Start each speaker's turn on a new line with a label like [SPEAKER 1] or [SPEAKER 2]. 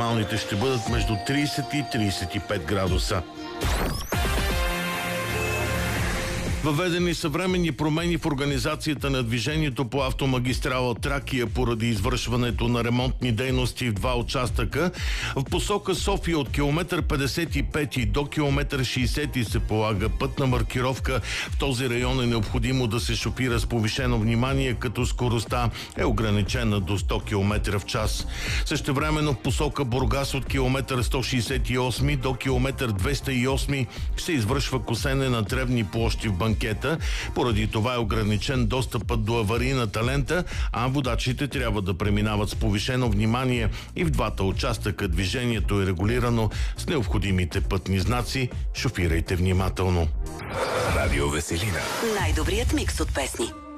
[SPEAKER 1] максималните ще бъдат между 30 и 35 градуса. Въведени съвременни промени в организацията на движението по автомагистрала Тракия поради извършването на ремонтни дейности в два участъка. В посока София от километър 55 до километър 60 се полага пътна маркировка. В този район е необходимо да се шофира с повишено внимание, като скоростта е ограничена до 100 км в час. Същевременно в посока Бургас от километър 168 до километър 208 се извършва косене на тревни площи в банкета. Поради това е ограничен достъпът до аварийната лента, а водачите трябва да преминават с повишено внимание. И в двата участъка движението е регулирано с необходимите пътни знаци. Шофирайте внимателно.
[SPEAKER 2] Радио Веселина.
[SPEAKER 3] Най-добрият микс от песни.